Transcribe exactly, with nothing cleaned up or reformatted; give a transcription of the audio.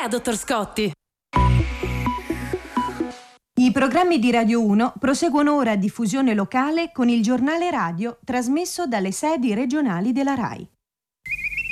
dottor Scotti. I programmi di Radio uno proseguono ora a diffusione locale con il giornale radio trasmesso dalle sedi regionali della RAI.